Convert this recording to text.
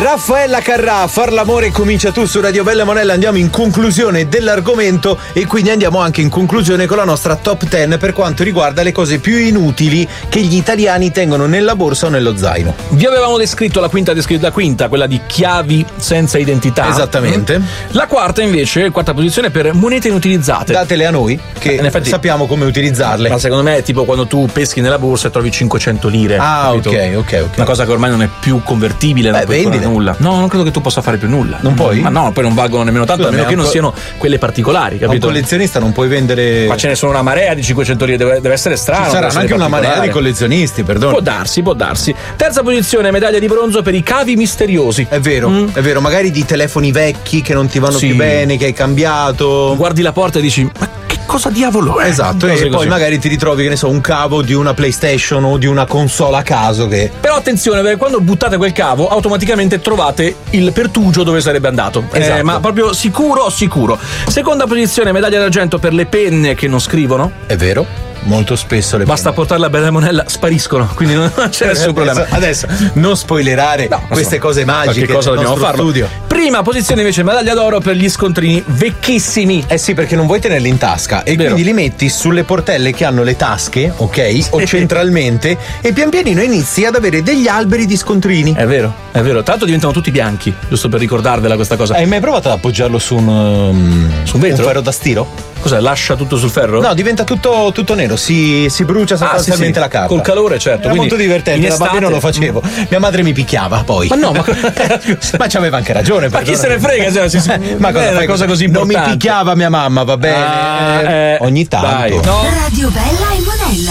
Raffaella Carrà, Far l'amore comincia tu su Radio Bella Monella. Andiamo in conclusione dell'argomento e quindi andiamo anche in conclusione con la nostra top 10 per quanto riguarda le cose più inutili che gli italiani tengono nella borsa o nello zaino. Vi avevamo descritto la quinta, quella di chiavi senza identità. Esattamente. La quarta invece, quarta posizione, per monete inutilizzate. Datele a noi che in effetti sappiamo come utilizzarle. Ma secondo me è tipo quando tu peschi nella borsa e trovi 500 lire. Ah, capito? ok. Una cosa che ormai non è più convertibile, non puoi fare nulla. No, non credo che tu possa fare più nulla. Non puoi? Ma no, poi non valgono nemmeno tanto, a meno che non siano quelle particolari, capito? Un collezionista non puoi vendere. Ma ce ne sono una marea di 500 lire, deve essere strano. Ci saranno anche una marea di collezionisti, perdono. Può darsi. Terza posizione, medaglia di bronzo per i cavi misteriosi. È vero, magari di telefoni vecchi che non ti vanno più bene, che hai cambiato. Guardi la porta e dici: ma che cosa diavolo è? Esatto, e poi magari ti ritrovi, che ne so, un cavo di una PlayStation o di una console a caso che. Però attenzione, perché quando buttate quel cavo automaticamente trovate il pertugio dove sarebbe andato. Esatto. Ma proprio sicuro. Seconda posizione, medaglia d'argento per le penne che non scrivono. È vero. Molto spesso le basta portarla a Bella Monella, spariscono, quindi non c'è nessun problema. Adesso non spoilerare queste cose magiche. Che cosa dobbiamo farlo? Studio. Prima posizione invece, medaglia d'oro per gli scontrini vecchissimi. Eh sì, perché non vuoi tenerli in tasca e quindi li metti sulle portelle che hanno le tasche, ok? O centralmente, e pian pianino inizi ad avere degli alberi di scontrini. È vero. Tra l'altro diventano tutti bianchi, giusto per ricordarvela questa cosa. Hai mai provato ad appoggiarlo su un vetro? Un ferro da stiro? Cos'è? Lascia tutto sul ferro? No, diventa tutto nero, si brucia sostanzialmente la carta. Col calore, certo. Era molto divertente, da bambino lo facevo. Mia madre mi picchiava poi. Ma no, ma c'aveva anche ragione. Ma chi se ne frega? Ma cosa è una cosa così importante. Non mi picchiava mia mamma, va bene? Ogni tanto. Dai. No. Radio Bella e Monella.